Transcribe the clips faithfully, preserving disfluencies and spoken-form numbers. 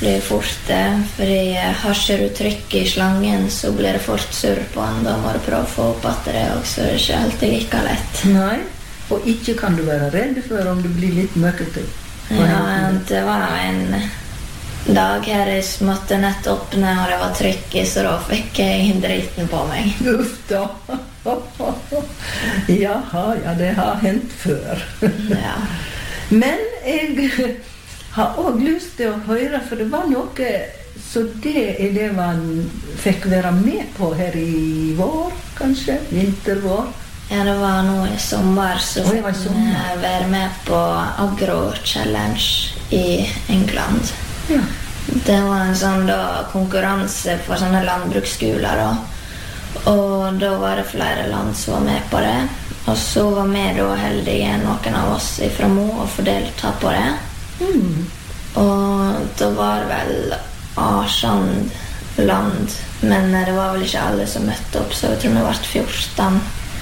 blir fort det, fordi har ikke du trykk i slangen, så blir det fort surr på den. Da må du prøve å få opp etter det også, så det er ikke alltid like lett. Nei, og ikke kan du være redd for om det blir litt møkkete. Ja, det var en dag her jeg måtte nett åpne, og det var trykk i, så da fikk jeg driten på meg. Uff da. Jaha, ja, det har hendt før. Ja. Men jeg har også lyst til å høre, for det var noe, så det er det man fikk være med på her i vår, kanskje? Vintervår? Ja, det var nå i sommer, så fikk vi være med på Agro Challenge i England. Ja. Det var en sånn da, konkurranse for sånne landbruksskoler da. Og da var det flere land som var med på det. Og så var vi da heldige, noen av oss fra Mo, og fordelte på det. Mm. Og da var det vel Arsand land, men det var vel ikke alle som møtte opp, så jeg tror vi var fjorten.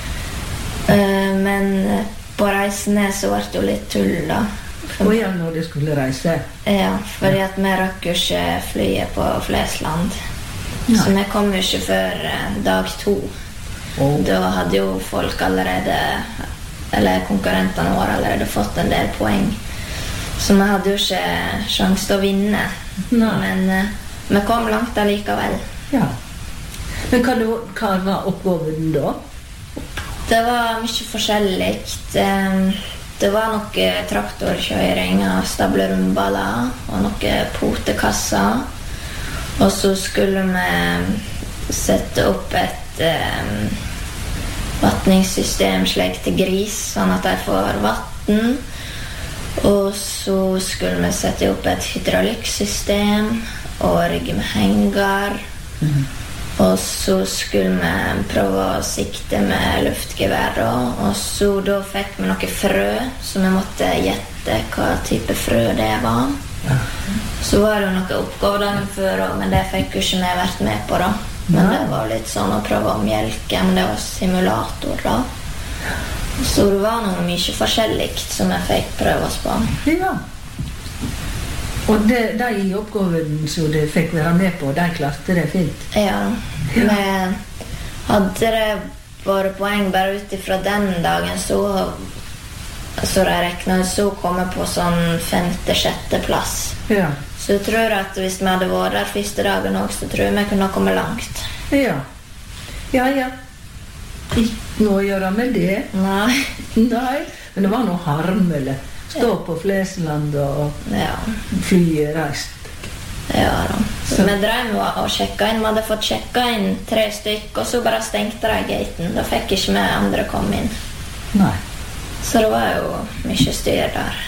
Uh, men på reisen ned så var det jo litt tull da. Og ja, når de skulle reise? Ja, fordi at vi rakk jo ikke flyet på Flesland. Nei. Så vi kom jo ikke før dag to. Oh. Da hadde jo folk allerede, eller konkurrentene våre allerede fått en del poeng. Så vi hadde jo ikke sjans til å vinne. Nei. Men uh, vi kom langt allikevel. Ja. Men hva, hva var oppgaven da? Det var mye forskjelligt. Um, Det var noe traktorkjøring av stablerumballer og noe potekasser. Og så skulle vi sette opp et um, vattningssystem slik til gris, sånn at de får vatten. Og så skulle vi sette opp et hydraulikksystem og rigge med henger. Mm. Og så skulle vi prøve å sikte med luftgevær da. Og så da fikk vi noe frø, så vi måtte gjette hva type frø det var. Ja. Så var det jo noe oppgaver før også, men det fikk jo ikke vi vært med på da. Men ja. Det var litt sånn å prøve å mjelke, men det var simulator da. Så det var noe mye forskjelligt som jeg fikk prøve oss på. Ja. Og de, de oppgaven som de fikk være med på, de klarte det fint? Ja, vi hadde det bare poeng bare ut fra den dagen, så, så de reknet, så kom jeg på sånn femte-sjette plass. Ja. Så jeg tror at hvis vi hadde vært der første dagen også, så tror jeg vi kunne komme langt. Ja, ja, ja. Ikke noe å gjøre med det. Nei. Nei, men det var noe harmelig. Stå på Flesland og ja. Flyet reist. Ja da. Så vi drev og sjekket inn. Vi hadde fått sjekket inn tre stykk, og så bare stengte de gaten. Da fikk ikke vi andre komme inn. Nei. Så det var jo mye styr der.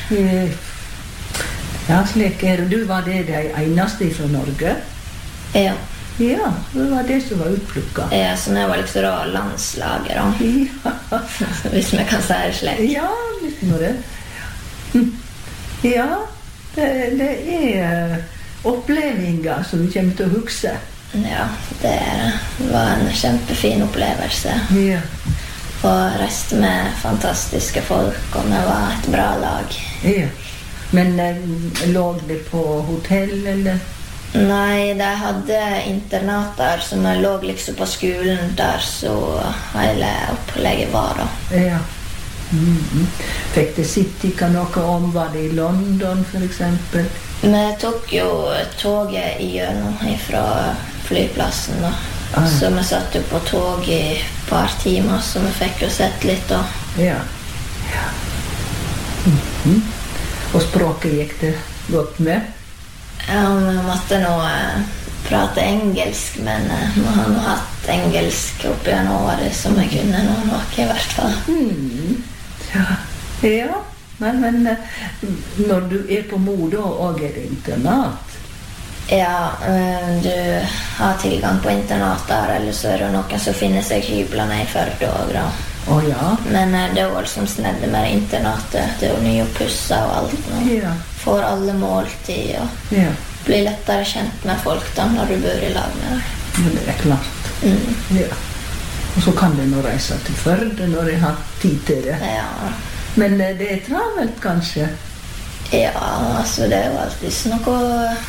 Ja, slik er det. Du var det de eneste fra Norge? Ja. Ja, det var det som var utplukket. Ja, så vi var liksom da landslaget da. Ja. Hvis vi kan si det slik. Ja, litt med det. Ja, det, det er opplevelser som du kommer til å huske. Ja, det, det var en kjempefin opplevelse. Ja. Og reiste med fantastiske folk, og vi var et bra lag. Ja. Men lå det på hotell, eller? Nei, de hadde internater som lå liksom på skolen der, så hele opplegget var da. Ja. Mm-hmm. Fikk det sitte ikke noe om, var det i London for eksempel? Vi tok jo toget igjennom fra flyplassen da. Ah. Så vi satt jo på tog i et par timer, så vi fikk jo sett litt da. Ja, ja. Mm-hmm. Og språket gikk det godt med? Ja, vi måtte nå eh, prate engelsk, men eh, vi har nå hatt engelsk opp gjennom året, som jeg kunne nå noe i hvert fall. Mm. Ja, ja. Men, men når du er på Mo da, og er det internat? Ja, du har tilgang på internat der, eller så er det noen som finner seg hyblene i Førde også da. Å oh, ja? Men det er også som snedde med internatet, det er jo nye pusser og alt nå. Ja. Får alle måltid og ja. Blir lettere kjent med folk da, når du bor i lag med deg. Men det er klart. Mm. Ja. Og så kan du nå reise til Førde når jeg har tid til det. Ja. Men det er travelt, kanskje? Ja, altså det er jo alltid noe